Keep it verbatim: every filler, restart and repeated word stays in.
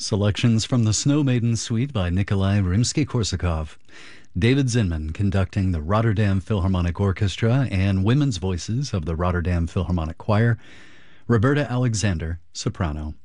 Selections from the Snow Maiden Suite by Nikolai Rimsky-Korsakov. David Zinman conducting the Rotterdam Philharmonic Orchestra and women's voices of the Rotterdam Philharmonic Choir. Roberta Alexander, soprano.